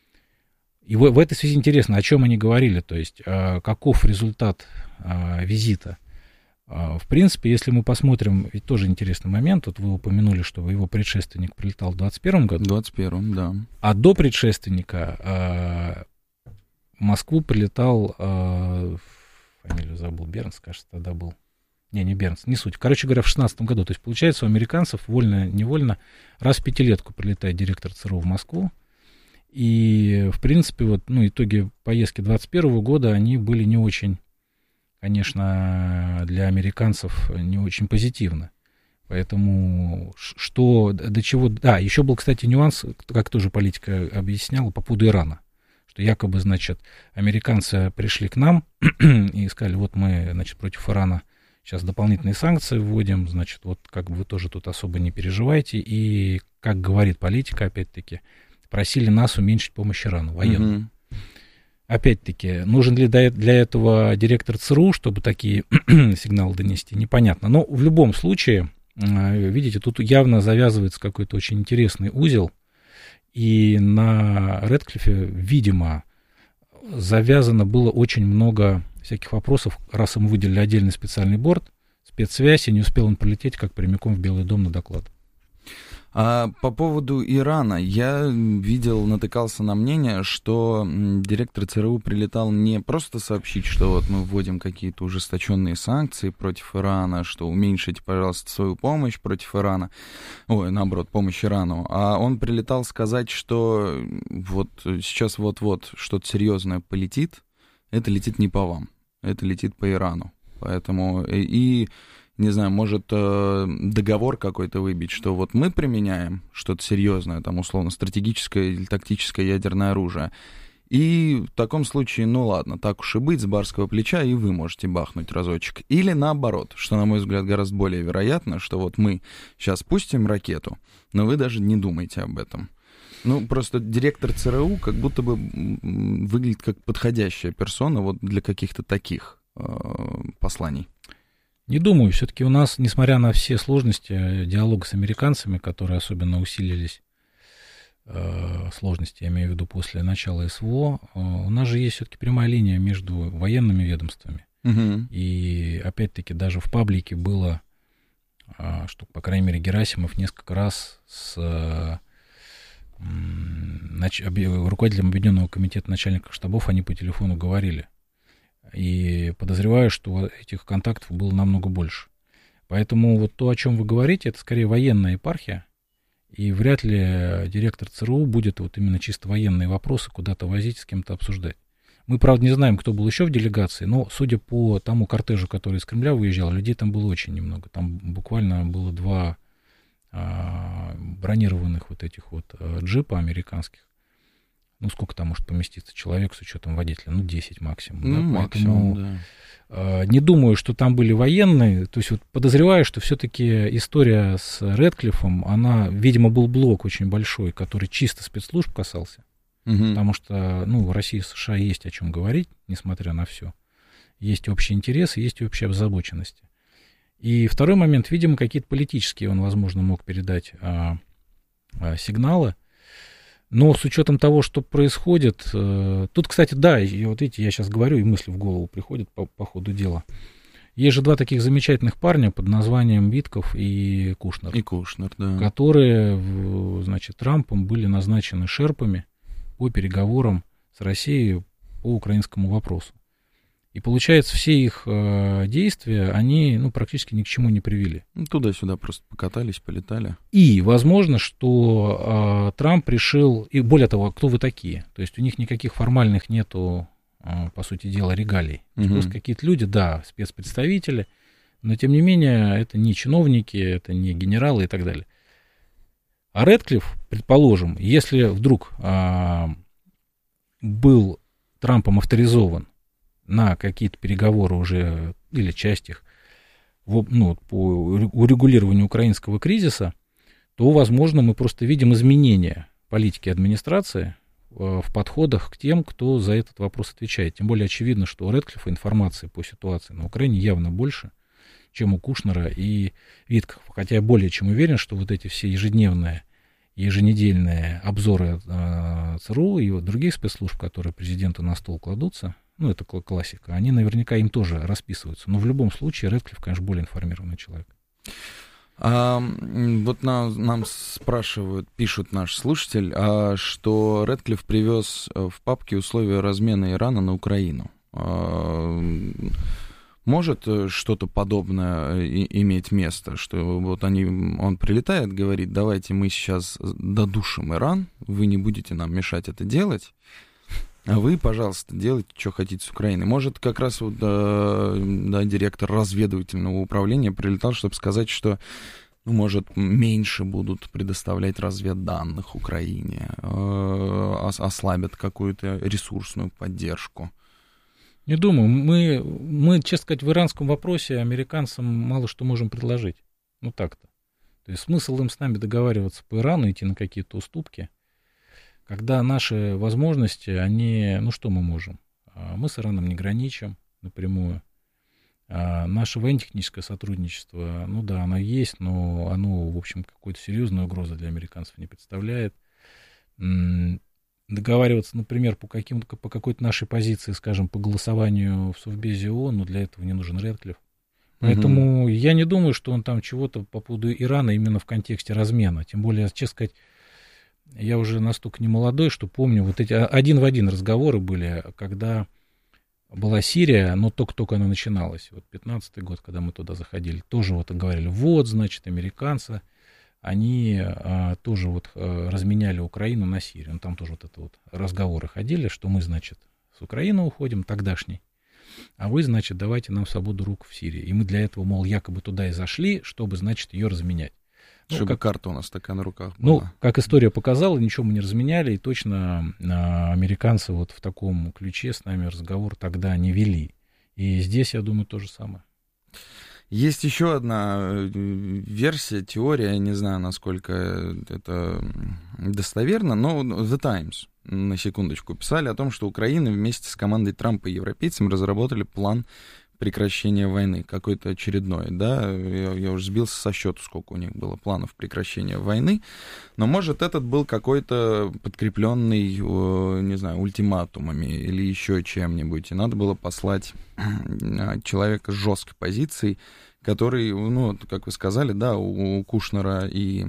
И в этой связи интересно, о чем они говорили, то есть каков результат визита. В принципе, если мы посмотрим, ведь тоже интересный момент, вы упомянули, что его предшественник прилетал в 21 году. В 21-м, да. А до предшественника в Москву прилетал, фамилию забыл, Бернс, кажется, тогда был. Не Бернс, не суть. Короче говоря, в 16 году. То есть, получается, у американцев вольно-невольно раз в 5-летку прилетает директор ЦРУ в Москву. И, в принципе, итоги поездки 21 года, они были не очень, конечно, для американцев не очень позитивны. Поэтому до чего... Да, еще был, кстати, нюанс, как тоже политика объясняла, по поводу Ирана. Что якобы, американцы пришли к нам и сказали, мы, против Ирана сейчас дополнительные санкции вводим, вы тоже тут особо не переживайте. И, как говорит политика, опять-таки, просили нас уменьшить помощь Ирану, военную. Опять-таки, нужен ли для этого директор ЦРУ, чтобы такие сигналы донести, непонятно. Но в любом случае, видите, тут явно завязывается какой-то очень интересный узел. И на Рэдклиффе, видимо, завязано было очень много всяких вопросов, раз ему выделили отдельный специальный борт, спецсвязь, и не успел он прилететь как прямиком в Белый дом на доклад. А по поводу Ирана, я натыкался на мнение, что директор ЦРУ прилетал не просто сообщить, что мы вводим какие-то ужесточенные санкции против Ирана, что уменьшите, пожалуйста, свою помощь против Ирана, наоборот, помощь Ирану, а он прилетал сказать, что сейчас вот-вот что-то серьезное полетит, это летит не по вам, это летит по Ирану, поэтому не знаю, может договор какой-то выбить, что мы применяем что-то серьезное, там, условно, стратегическое или тактическое ядерное оружие. И в таком случае, ладно, так уж и быть, с барского плеча и вы можете бахнуть разочек. Или наоборот, что, на мой взгляд, гораздо более вероятно, что мы сейчас пустим ракету, но вы даже не думайте об этом. Просто директор ЦРУ как будто бы выглядит как подходящая персона для каких-то таких посланий. Не думаю, все-таки у нас, несмотря на все сложности диалога с американцами, которые особенно усилились, сложности, я имею в виду, после начала СВО, у нас же есть все-таки прямая линия между военными ведомствами. И, опять-таки, даже в паблике было, что, по крайней мере, Герасимов несколько раз с руководителем Объединенного комитета начальников штабов они по телефону говорили. И подозреваю, что этих контактов было намного больше. Поэтому то, о чем вы говорите, это скорее военная епархия. И вряд ли директор ЦРУ будет именно чисто военные вопросы куда-то возить, с кем-то обсуждать. Мы, правда, не знаем, кто был еще в делегации, но, судя по тому кортежу, который из Кремля выезжал, людей там было очень немного. Там буквально было 2 бронированных этих джипа американских. Сколько там может поместиться человек с учетом водителя? 10 максимум. Максимум, поэтому не думаю, что там были военные. То есть подозреваю, что все-таки история с Рэдклиффом, она, видимо, был блок очень большой, который чисто спецслужб касался. Потому что, в России и США есть о чем говорить, несмотря на все. Есть общий интерес, есть общая озабоченность. И второй момент, видимо, какие-то политические он, возможно, мог передать сигналы. Но с учетом того, что происходит, тут, кстати, да, и видите, я сейчас говорю, и мысли в голову приходят по ходу дела. Есть же два таких замечательных парня под названием Витков и Кушнер. И Кушнер, да. Которые, значит, Трампом были назначены шерпами по переговорам с Россией по украинскому вопросу. И получается, все их действия, они практически ни к чему не привели. Туда-сюда просто покатались, полетали. И возможно, что Трамп решил, и более того, кто вы такие? То есть у них никаких формальных нету, по сути дела, регалий. Просто какие-то люди, да, спецпредставители, но тем не менее это не чиновники, это не генералы и так далее. А Рэдклифф, предположим, если вдруг был Трампом авторизован на какие-то переговоры уже, или часть их, по урегулированию украинского кризиса, то, возможно, мы просто видим изменения политики администрации в подходах к тем, кто за этот вопрос отвечает. Тем более очевидно, что у Рэдклиффа информации по ситуации на Украине явно больше, чем у Кушнера и Виткова. Хотя я более чем уверен, что вот эти все ежедневные, еженедельные обзоры ЦРУ и других спецслужб, которые президенту на стол кладутся, это классика, они наверняка им тоже расписываются. Но в любом случае Рэдклифф, конечно, более информированный человек. Вот нам спрашивают, пишут наш слушатель, что Рэдклифф привез в папке условия размена Ирана на Украину. Может что-то подобное иметь место, что вот он прилетает, говорит, давайте мы сейчас додушим Иран, вы не будете нам мешать это делать, а вы, пожалуйста, делайте, что хотите с Украиной. Может, как раз директор разведывательного управления прилетал, чтобы сказать, что, может, меньше будут предоставлять разведданных Украине, ослабят какую-то ресурсную поддержку. Не думаю. Мы, честно сказать, в иранском вопросе американцам мало что можем предложить. Так-то. То есть смысл им с нами договариваться по Ирану, идти на какие-то уступки, когда наши возможности, они, что мы можем? Мы с Ираном не граничим напрямую. Наше военно-техническое сотрудничество, оно есть, но оно, в общем, какой-то серьезной угрозы для американцев не представляет. Договариваться, например, по какой-то нашей позиции, скажем, по голосованию в Совбезе ООН, для этого не нужен Рэдклифф. Поэтому я не думаю, что он там чего-то по поводу Ирана именно в контексте размена. Тем более, честно сказать, я уже настолько не молодой, что помню, вот эти один в один разговоры были, когда была Сирия, но только-только она начиналась. 15-й год, когда мы туда заходили, тоже говорили, значит, американцы, они тоже разменяли Украину на Сирию. Там тоже разговоры ходили, что мы, значит, с Украины уходим, тогдашней, а вы, значит, давайте нам свободу рук в Сирии. И мы для этого, якобы туда и зашли, чтобы, значит, ее разменять. Чтобы карта у нас такая на руках была. Как история показала, ничего мы не разменяли, и точно американцы в таком ключе с нами разговор тогда не вели. И здесь, я думаю, то же самое. Есть еще одна версия, теория, я не знаю, насколько это достоверно, но The Times, на секундочку, писали о том, что Украина вместе с командой Трампа и европейцами разработали план прекращения войны, какой-то очередной, да, я уже сбился со счету, сколько у них было планов прекращения войны, но, может, этот был какой-то подкрепленный, не знаю, ультиматумами или еще чем-нибудь, и надо было послать человека с жесткой позицией, который, как вы сказали, да, у Кушнера и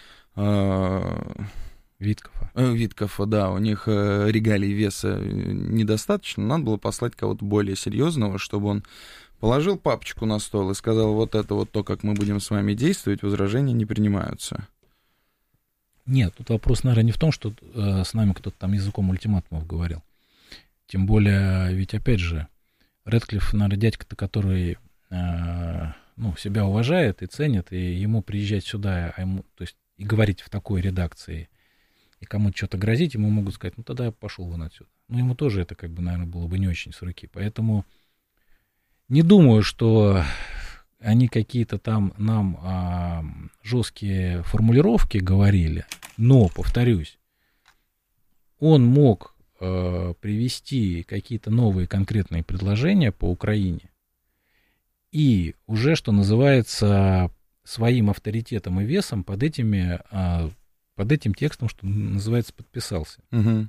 Виткова, да, у них регалий веса недостаточно, надо было послать кого-то более серьезного, чтобы он положил папочку на стол и сказал, вот это то, как мы будем с вами действовать, возражения не принимаются. Нет, тут вопрос, наверное, не в том, что с нами кто-то там языком ультиматумов говорил. Тем более, ведь, опять же, Рэдклифф, наверное, дядька-то, который себя уважает и ценит, и ему приезжать сюда, то есть и говорить в такой редакции, и кому-то что-то грозить, ему могут сказать, тогда я пошел вон отсюда. Ему тоже это, наверное, было бы не очень с руки. Поэтому не думаю, что они какие-то там нам жесткие формулировки говорили, но, повторюсь, он мог привести какие-то новые конкретные предложения по Украине и уже, что называется, своим авторитетом и весом под этим текстом, что называется, подписался. Угу.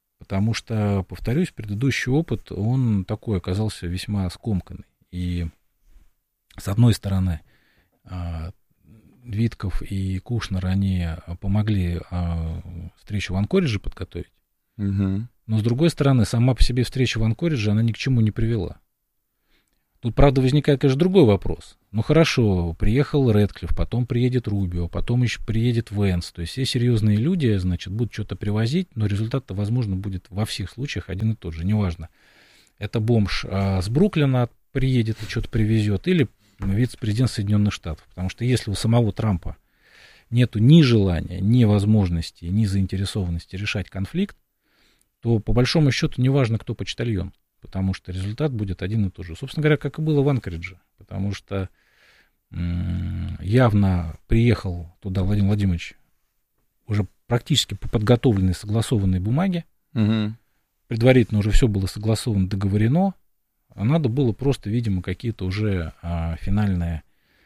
Потому что, повторюсь, предыдущий опыт, он такой оказался весьма скомканный. И с одной стороны, Витков и Кушнер, они помогли встречу в Анкоридже подготовить. Угу. Но, с другой стороны, сама по себе встреча в Анкоридже, она ни к чему не привела. Тут, правда, возникает, конечно, другой вопрос. Ну, хорошо, приехал Рэдклифф, потом приедет Рубио, потом еще приедет Венс. То есть все серьезные люди, значит, будут что-то привозить, но результат-то, возможно, будет во всех случаях один и тот же, неважно. Это бомж с Бруклина приедет и что-то привезет, или вице-президент Соединенных Штатов. Потому что если у самого Трампа нету ни желания, ни возможности, ни заинтересованности решать конфликт, то, по большому счету, неважно, кто почтальон. Потому что результат будет один и тот же. Собственно говоря, как и было в Анкоридже. Потому что явно приехал туда Владимир Владимирович уже практически по подготовленной, согласованной бумаге. Угу. Предварительно уже все было согласовано, договорено. А надо было просто, видимо, какие-то уже финальные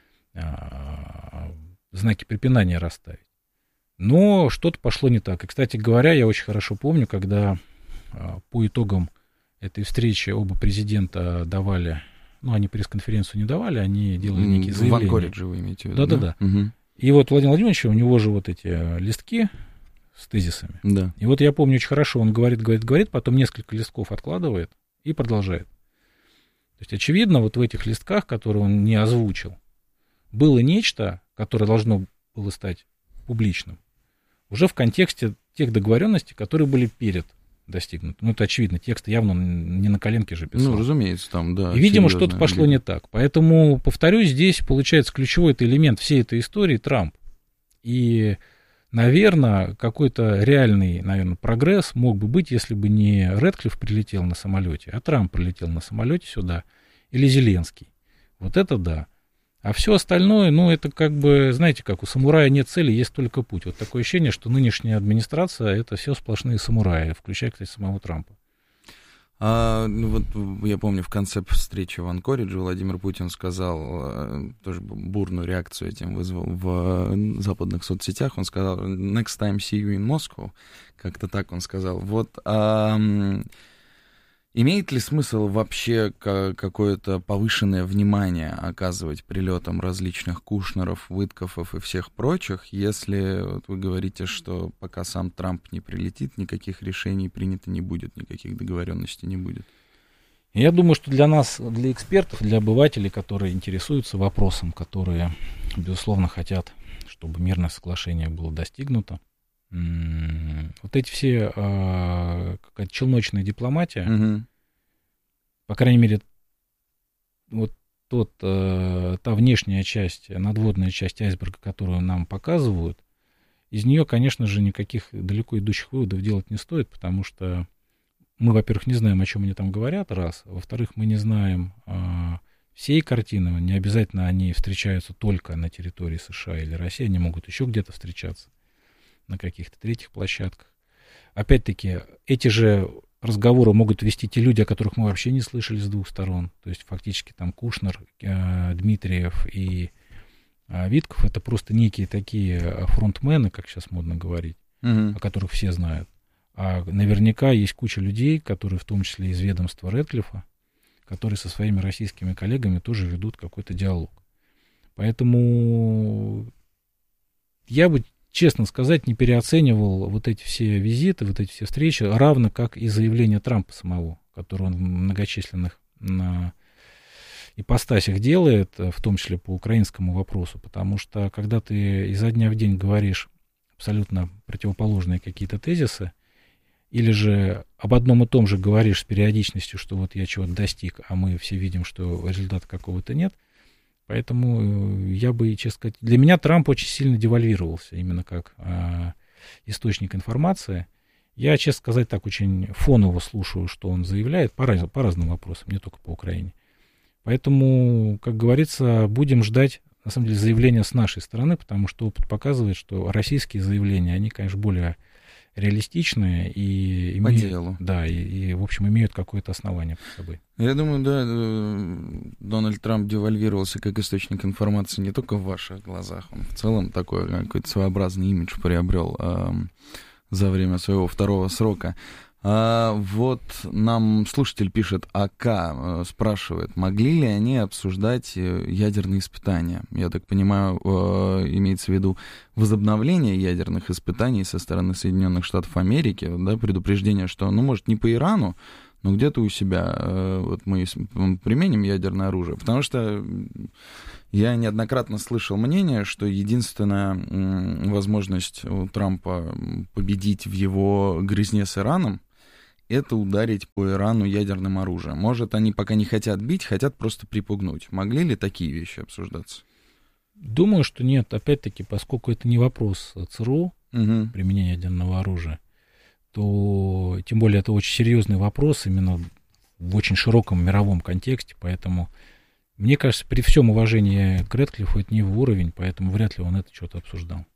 знаки препинания расставить. Но что-то пошло не так. И, кстати говоря, я очень хорошо помню, когда по итогам этой встречи оба президента давали, ну, они пресс-конференцию не давали, они делали некие заявления. В Анкоридже вы имеете в виду? Да-да-да. Угу. И вот Владимир Владимирович, у него же вот эти листки с тезисами. Да. И вот я помню очень хорошо, он говорит, потом несколько листков откладывает и продолжает. То есть, очевидно, вот в этих листках, которые он не озвучил, было нечто, которое должно было стать публичным, уже в контексте тех договоренностей, которые были перед достигнуты. Ну, это очевидно, текст явно не на коленке же писал. Ну, разумеется, там, да. И, видимо, что-то пошло не так. Поэтому, повторюсь, здесь, получается, ключевой это элемент всей этой истории Трамп. И, наверное, какой-то реальный, прогресс мог бы быть, если бы не Рэдклифф прилетел на самолете, а Трамп прилетел на самолете сюда, или Зеленский. Вот это да. А все остальное, ну, это как бы, знаете, как у самурая нет цели, есть только путь. Вот такое ощущение, что нынешняя администрация — это все сплошные самураи, включая, кстати, самого Трампа. Вот я помню, в конце встречи в Анкоридже Владимир Путин сказал, тоже бурную реакцию этим вызвал в западных соцсетях, он сказал «Next time see you in Moscow», как-то так он сказал. Вот, имеет ли смысл вообще какое-то повышенное внимание оказывать прилетам различных Кушнеров, Виткофов и всех прочих, если вот вы говорите, что пока сам Трамп не прилетит, никаких решений принято не будет, никаких договоренностей не будет? Я думаю, что для нас, для экспертов, для обывателей, которые интересуются вопросом, которые, безусловно, хотят, чтобы мирное соглашение было достигнуто, вот эти все какая-то челночная дипломатия, по крайней мере, вот та внешняя часть, надводная часть айсберга, которую нам показывают, из нее, конечно же, никаких далеко идущих выводов делать не стоит, потому что мы, во-первых, не знаем, о чем они там говорят, раз, во-вторых, мы не знаем всей картины, не обязательно они встречаются только на территории США или России, они могут еще где-то встречаться на каких-то третьих площадках. Опять-таки, эти же разговоры могут вести те люди, о которых мы вообще не слышали с двух сторон. То есть, фактически, там Кушнер, Дмитриев и Витков — это просто некие такие фронтмены, как сейчас модно говорить, о которых все знают. А наверняка есть куча людей, которые, в том числе из ведомства Рэдклиффа, которые со своими российскими коллегами тоже ведут какой-то диалог. Поэтому я бы, честно сказать, не переоценивал вот эти все визиты, вот эти все встречи, равно как и заявление Трампа самого, которое он в многочисленных ипостасях делает, в том числе по украинскому вопросу, потому что когда ты изо дня в день говоришь абсолютно противоположные какие-то тезисы, или же об одном и том же говоришь с периодичностью, что вот я чего-то достиг, а мы все видим, что результата какого-то нет. Поэтому я бы, честно сказать, для меня Трамп очень сильно девальвировался именно как источник информации. Я, честно сказать, так очень фоново слушаю, что он заявляет по разным вопросам, не только по Украине. Поэтому, как говорится, будем ждать, на самом деле, заявления с нашей стороны, потому что опыт показывает, что российские заявления, они, конечно, более реалистичные и имеют, по делу. Да, и, в общем, имеют какое-то основание под собой. Я думаю, да, Дональд Трамп девальвировался как источник информации не только в ваших глазах, он в целом такой какой-то своеобразный имидж приобрел за время своего второго срока. Вот нам слушатель пишет, АК спрашивает, могли ли они обсуждать ядерные испытания? Я так понимаю, имеется в виду возобновление ядерных испытаний со стороны Соединенных Штатов Америки, да, предупреждение, что, может, не по Ирану, но где-то у себя вот мы применим ядерное оружие. Потому что я неоднократно слышал мнение, что единственная возможность у Трампа победить в его грызне с Ираном — это ударить по Ирану ядерным оружием. Может, они пока не хотят бить, хотят просто припугнуть. Могли ли такие вещи обсуждаться? Думаю, что нет. Опять-таки, поскольку это не вопрос ЦРУ, применения ядерного оружия, то, тем более, это очень серьезный вопрос именно в очень широком мировом контексте, поэтому, мне кажется, при всем уважении к Рэдклиффу это не его уровень, поэтому вряд ли он это что-то обсуждал.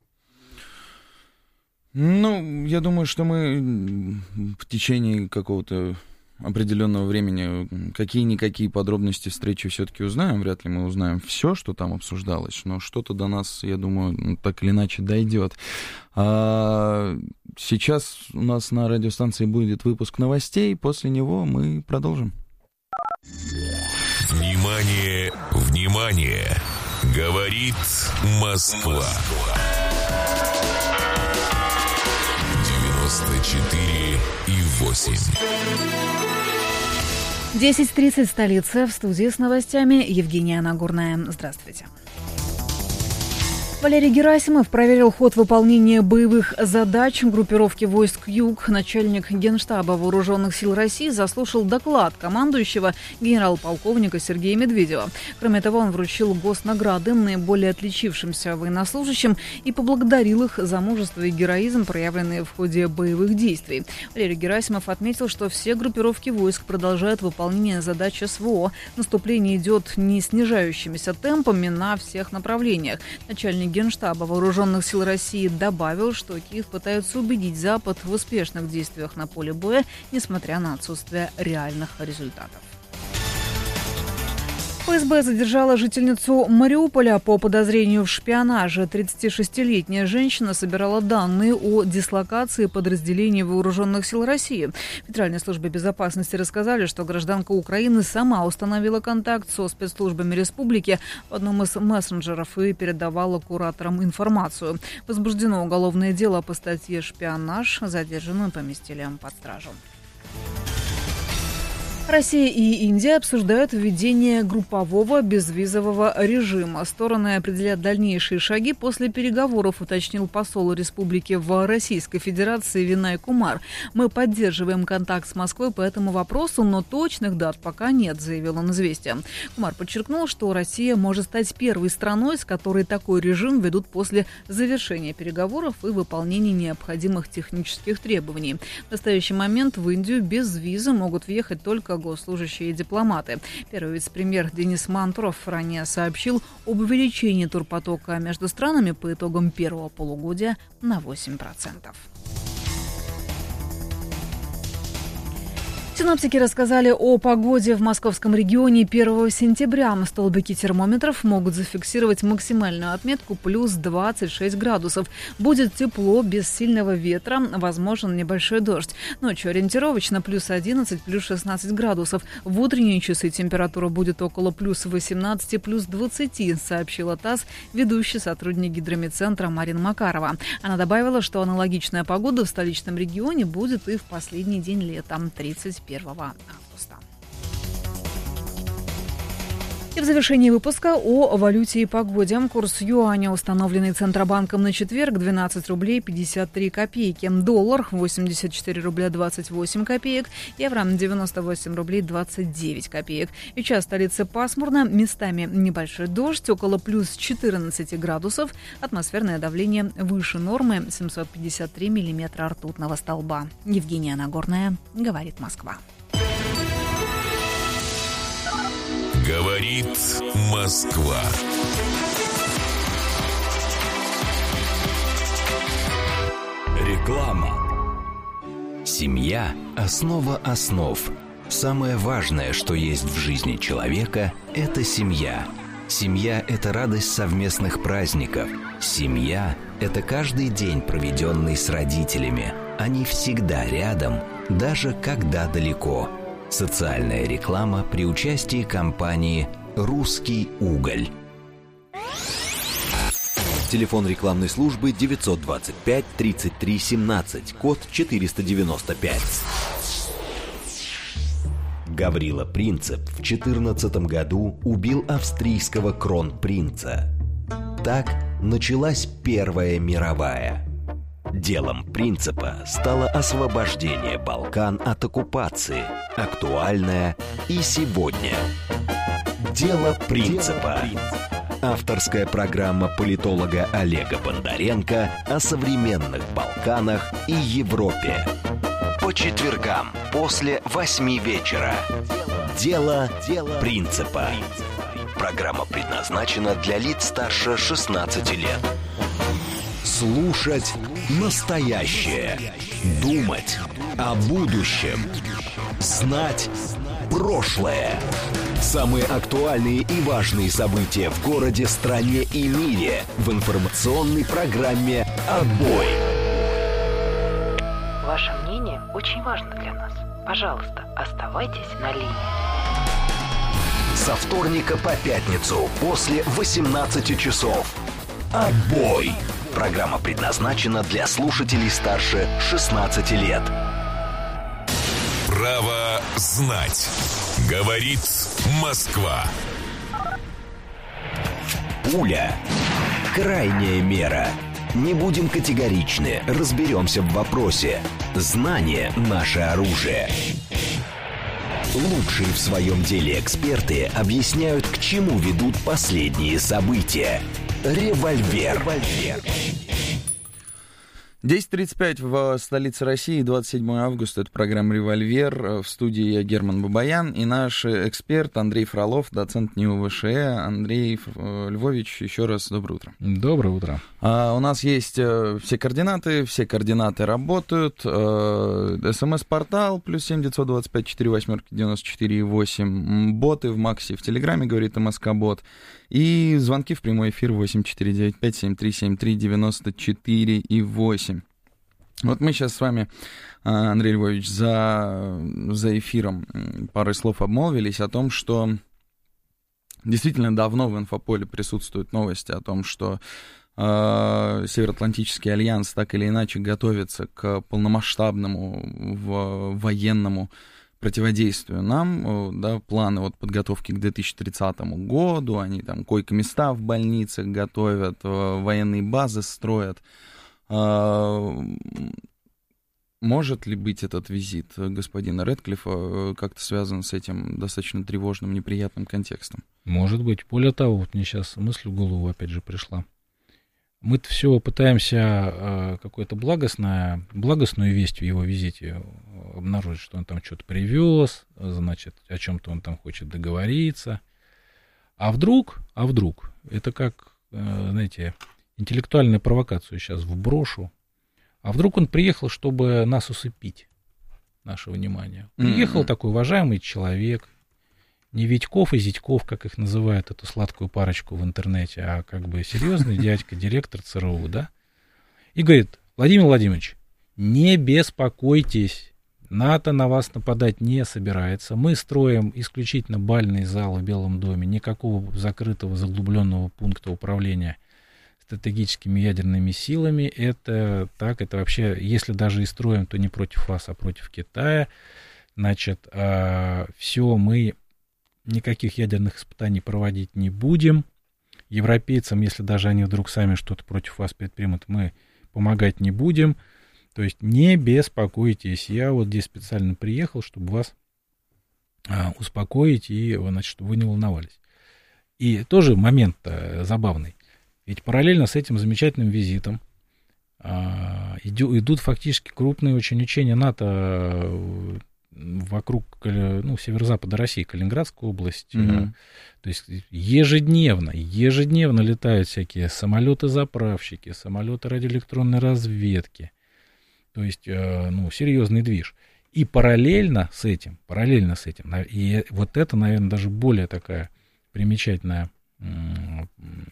Я думаю, что мы в течение какого-то определенного времени какие-никакие подробности встречи все-таки узнаем. Вряд ли мы узнаем все, что там обсуждалось, но что-то до нас, я думаю, так или иначе дойдет. Сейчас у нас на радиостанции будет выпуск новостей, после него мы продолжим. Внимание, внимание! Говорит Москва. 94,8. 10:30, столица, в студии с новостями Евгения Нагорная. Здравствуйте. Валерий Герасимов проверил ход выполнения боевых задач группировки войск «Юг». Начальник Генштаба Вооруженных сил России заслушал доклад командующего генерал-полковника Сергея Медведева. Кроме того, он вручил госнаграды наиболее отличившимся военнослужащим и поблагодарил их за мужество и героизм, проявленные в ходе боевых действий. Валерий Герасимов отметил, что все группировки войск продолжают выполнение задач СВО. Наступление идет не снижающимися темпами на всех направлениях. Начальник Генштаба Вооруженных сил России добавил, что Киев пытается убедить Запад в успешных действиях на поле боя, несмотря на отсутствие реальных результатов. ФСБ задержала жительницу Мариуполя по подозрению в шпионаже. 36-летняя женщина собирала данные о дислокации подразделений Вооруженных сил России. В Федеральной службе безопасности рассказали, что гражданка Украины сама установила контакт со спецслужбами республики в одном из мессенджеров и передавала кураторам информацию. Возбуждено уголовное дело по статье «Шпионаж». Задержанную поместили под стражу. Россия и Индия обсуждают введение группового безвизового режима. Стороны определят дальнейшие шаги после переговоров, уточнил посол республики в Российской Федерации Винай Кумар. Мы поддерживаем контакт с Москвой по этому вопросу, но точных дат пока нет, заявил он «Известиям». Кумар подчеркнул, что Россия может стать первой страной, с которой такой режим ведут после завершения переговоров и выполнения необходимых технических требований. В настоящий момент в Индию без визы могут въехать только госслужащие и дипломаты. Первый вице-премьер Денис Мантуров ранее сообщил об увеличении турпотока между странами по итогам первого полугодия на 8%. Синоптики рассказали о погоде в московском регионе 1 сентября. Столбики термометров могут зафиксировать максимальную отметку плюс 26 градусов. Будет тепло, без сильного ветра, возможен небольшой дождь. Ночью ориентировочно плюс 11, плюс 16 градусов. В утренние часы температура будет около плюс 18, плюс 20, сообщила ТАСС ведущий сотрудник гидромедцентра Марина Макарова. Она добавила, что аналогичная погода в столичном регионе будет и в последний день лета, 31 августа. И в завершении выпуска о валюте и погоде. Курс юаня, установленный Центробанком на четверг, 12 рублей 53 копейки. Доллар 84 рубля 28 копеек. Евро 98 рублей 29 копеек. Сейчас в столице пасмурно, местами небольшой дождь, около плюс 14 градусов. Атмосферное давление выше нормы, 753 миллиметра ртутного столба. Евгения Нагорная, говорит Москва. Говорит Москва. Реклама. Семья – основа основ. Самое важное, что есть в жизни человека – это семья. Семья – это радость совместных праздников. Семья – это каждый день, проведенный с родителями. Они всегда рядом даже когда далеко. Социальная реклама при участии компании «Русский уголь». Телефон рекламной службы 925 33 17, код 495. Гаврила Принцип в 14 году убил австрийского кронпринца. Так началась Первая мировая. Делом Принципа стало освобождение Балкан от оккупации, актуальное и сегодня. Дело Принципа. Авторская программа политолога Олега Бондаренко о современных Балканах и Европе. По четвергам после 8 вечера. Дело Принципа. Программа предназначена для лиц старше 16 лет. Слушать настоящее. Думать о будущем. Знать прошлое. Самые актуальные и важные события в городе, стране и мире в информационной программе «Отбой». Ваше мнение очень важно для нас. Пожалуйста, оставайтесь на линии. Со вторника по пятницу после 18 часов. «Отбой». Программа предназначена для слушателей старше 16 лет. Право знать. Говорит Москва. Пуля. Крайняя мера. Не будем категоричны, разберемся в вопросе. Знание – наше оружие. Лучшие в своем деле эксперты объясняют, к чему ведут последние события. Револьвер. 10:35 в столице России, 27 августа. Это программа «Револьвер». В студии я, Герман Бабаян, и наш эксперт Андрей Фролов, доцент НИУ ВШЭ. Андрей Львович, еще раз доброе утро. Доброе утро. У нас есть все координаты работают. СМС-портал +7 925 48 94 8. Боты в Максе, в Телеграме, говорит МСК-бот. И звонки в прямой эфир 8495 7373 94 и 8. Вот мы сейчас с вами, Андрей Львович, за эфиром парой слов обмолвились о том, что действительно давно в инфополе присутствуют новости о том, что Североатлантический альянс так или иначе готовится к полномасштабному военному противодействию нам, да, планы вот подготовки к 2030 году, они там койко-места в больницах готовят, военные базы строят. Может ли быть этот визит господина Рэдклиффа как-то связан с этим достаточно тревожным, неприятным контекстом? Может быть. Более того, вот мне сейчас мысль в голову опять же пришла. Мы-то все пытаемся какую-то благостную весть в его визите обнаружить, что он там что-то привез, значит, о чем-то он там хочет договориться. А вдруг, это как, знаете, интеллектуальную провокацию сейчас вброшу, а вдруг он приехал, чтобы нас усыпить, наше внимание. Приехал такой уважаемый человек, не Витьков и Зитьков, как их называют, эту сладкую парочку в интернете, а как бы серьезный дядька, директор ЦРУ, да, и говорит: Владимир Владимирович, не беспокойтесь, НАТО на вас нападать не собирается, мы строим исключительно бальный зал в Белом доме, никакого закрытого, заглубленного пункта управления стратегическими ядерными силами, это так, это вообще, если даже и строим, то не против вас, а против Китая, значит, все, мы никаких ядерных испытаний проводить не будем. Европейцам, если даже они вдруг сами что-то против вас предпримут, мы помогать не будем. То есть не беспокойтесь. Я вот здесь специально приехал, чтобы вас успокоить и, значит, чтобы вы не волновались. И тоже момент забавный. Ведь параллельно с этим замечательным визитом идут фактически крупные очень учения НАТО вокруг, ну, северо-запада России, Калининградская область. То есть ежедневно летают всякие самолеты-заправщики, самолеты радиоэлектронной разведки. То есть, ну, серьезный движ. И параллельно с этим, и вот это, наверное, даже более такая примечательная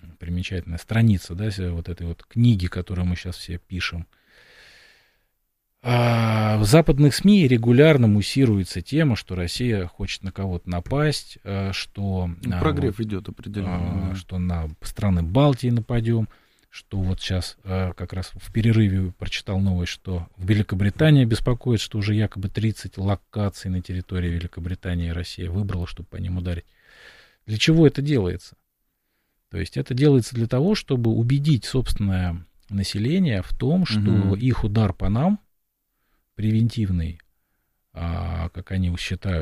страница, да, вот этой вот книги, которую мы сейчас все пишем. В западных СМИ регулярно муссируется тема, что Россия хочет на кого-то напасть, что... Прогрев идет определенно. Что на страны Балтии нападем, что вот сейчас как раз в перерыве прочитал новость, что Великобритания беспокоит, что уже якобы 30 локаций на территории Великобритании Россия выбрала, чтобы по ним ударить. Для чего это делается? То есть это делается для того, чтобы убедить собственное население в том, что их удар по нам, превентивный, как они считают,